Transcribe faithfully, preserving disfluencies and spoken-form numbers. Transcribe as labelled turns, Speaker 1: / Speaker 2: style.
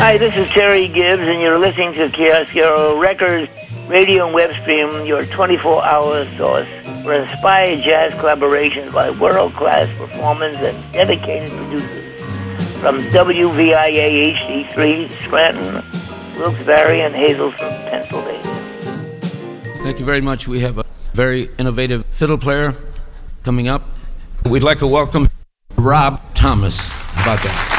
Speaker 1: Hi, this is Terry Gibbs, and you're listening to Chiaroscuro Records radio and web stream, your twenty-four hour source for inspired jazz collaborations by world-class performers and dedicated producers from W V I A H D three, Scranton, Wilkes-Barre, and Hazleton, Pennsylvania.
Speaker 2: Thank you very much. We have a very innovative fiddle player coming up. We'd like to welcome Rob Thomas. How about that?